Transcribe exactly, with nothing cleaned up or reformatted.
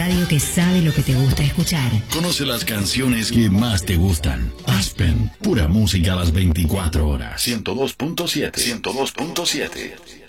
radio que sabe lo que te gusta escuchar. Conoce las canciones que más te gustan. Aspen, pura música a las veinticuatro horas. ciento dos punto siete. ciento dos punto siete.